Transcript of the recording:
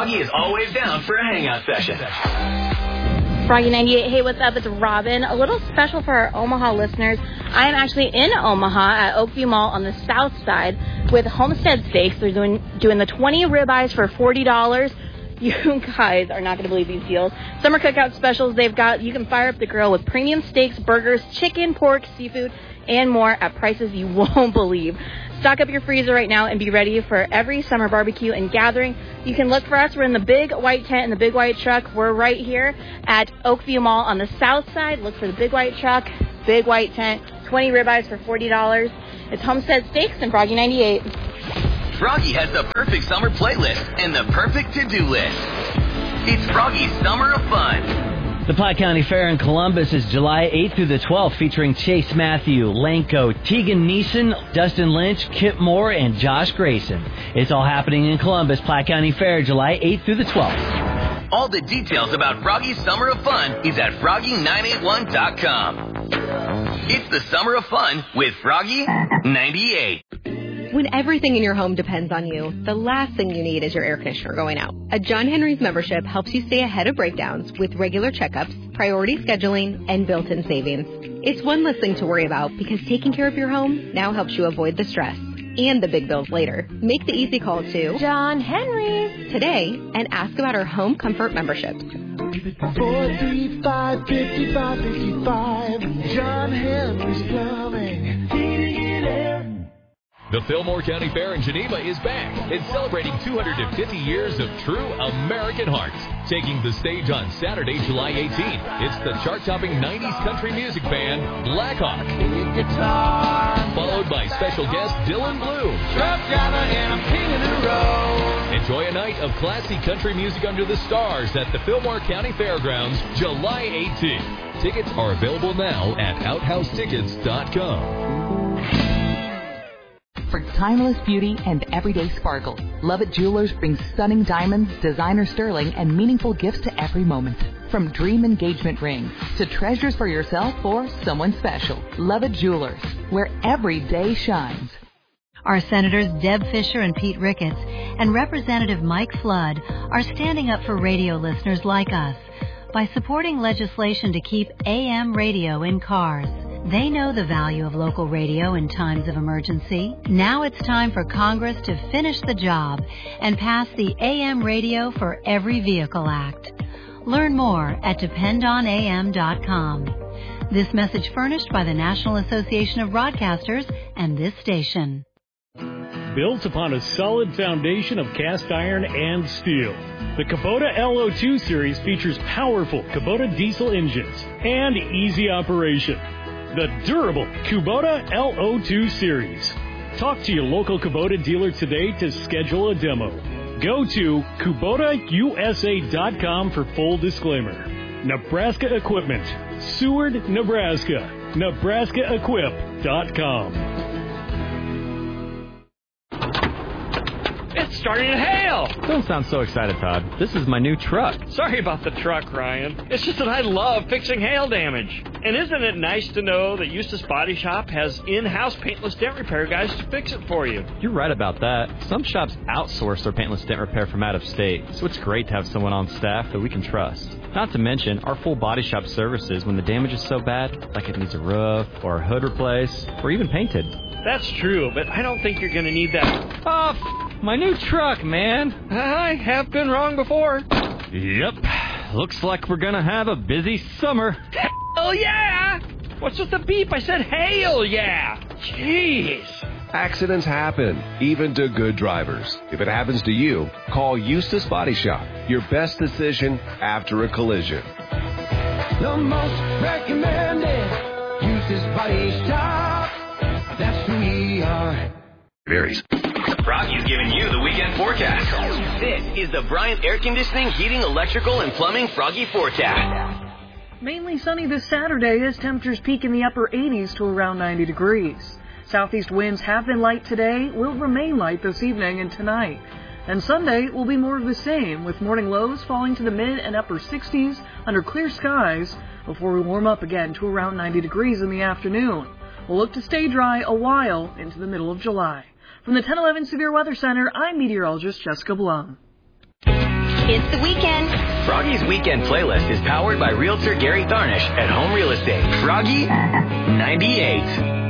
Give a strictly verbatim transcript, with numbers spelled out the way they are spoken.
Froggy is always down for a hangout session. Froggy ninety-eight, hey, what's up? It's Robin. A little special for our Omaha listeners. I am actually in Omaha at Oakview Mall on the south side with Homestead Steaks. They're doing doing the twenty ribeyes for forty dollars. You guys are not going to believe these deals. Summer cookout specials they've got. You can fire up the grill with premium steaks, burgers, chicken, pork, seafood, and more at prices you won't believe. Stock up your freezer right now and be ready for every summer barbecue and gathering. You can look for us. We're in the big white tent in the big white truck. We're right here at Oakview Mall on the south side. Look for the big white truck, big white tent, twenty ribeyes for forty dollars. It's Homestead Steaks and Froggy ninety-eight. Froggy has the perfect summer playlist and the perfect to-do list. It's Froggy's Summer of Fun. The Pike County Fair in Columbus is July eighth through the twelfth, featuring Chase Matthew, Lanco, Tegan Neeson, Dustin Lynch, Kip Moore, and Josh Grayson. It's all happening in Columbus. Pike County Fair, July eighth through the twelfth. All the details about Froggy's Summer of Fun is at froggy nine eight one dot com. It's the Summer of Fun with Froggy ninety-eight. When everything in your home depends on you, the last thing you need is your air conditioner going out. A John Henry's membership helps you stay ahead of breakdowns with regular checkups, priority scheduling, and built-in savings. It's one less thing to worry about because taking care of your home now helps you avoid the stress and the big bills later. Make the easy call to John Henry's today and ask about our home comfort memberships. four three five, five five five five, John Henry's Plumbing, heating and air. The Fillmore County Fair in Geneva is back and celebrating two hundred fifty years of true American hearts. Taking the stage on Saturday, July eighteenth, it's the chart-topping nineties country music band, Blackhawk. Followed by special guest Dylan Blue. Enjoy a night of classy country music under the stars at the Fillmore County Fairgrounds, July eighteenth. Tickets are available now at outhouse tickets dot com. For timeless beauty and everyday sparkle, Lovett Jewelers brings stunning diamonds, designer sterling, and meaningful gifts to every moment. From dream engagement rings to treasures for yourself or someone special, Lovett Jewelers, where every day shines. Our Senators Deb Fischer and Pete Ricketts and Representative Mike Flood are standing up for radio listeners like us by supporting legislation to keep A M radio in cars. They know the value of local radio in times of emergency. Now it's time for Congress to finish the job and pass the A M Radio for Every Vehicle Act. Learn more at depend on A M dot com. This message furnished by the National Association of Broadcasters and this station. Built upon a solid foundation of cast iron and steel, the Kubota L O two series features powerful Kubota diesel engines and easy operation. The durable Kubota L O two series. Talk to your local Kubota dealer today to schedule a demo. Go to Kubota U S A dot com for full disclaimer. Nebraska Equipment, Seward, Nebraska. Nebraska Equip dot com. It's starting to hail! Don't sound so excited, Todd. This is my new truck. Sorry about the truck, Ryan. It's just that I love fixing hail damage. And isn't it nice to know that Eustace Body Shop has in-house paintless dent repair guys to fix it for you? You're right about that. Some shops outsource their paintless dent repair from out of state, so it's great to have someone on staff that we can trust. Not to mention our full body shop services when the damage is so bad, like it needs a roof or a hood replaced or even painted. That's true, but I don't think you're going to need that. Oh, f- my new truck, man. I have been wrong before. Yep. Looks like we're going to have a busy summer. Hell yeah! What's with the beep? I said hail yeah! Jeez. Accidents happen, even to good drivers. If it happens to you, call Eustace Body Shop. Your best decision after a collision. The most recommended Eustace Body Shop. That's who we are. Varies. Froggy's giving you the weekend forecast. This is the Bryant Air Conditioning, Heating, Electrical, and Plumbing Froggy forecast. Mainly sunny this Saturday as temperatures peak in the upper eighties to around ninety degrees. Southeast winds have been light today, will remain light this evening and tonight. And Sunday will be more of the same, with morning lows falling to the mid and upper sixties under clear skies before we warm up again to around ninety degrees in the afternoon. We'll look to stay dry a while into the middle of July. From the ten eleven Severe Weather Center, I'm meteorologist Jessica Blum. It's the weekend. Froggy's weekend playlist is powered by Realtor Gary Tharnish at Home Real Estate. Froggy ninety-eight.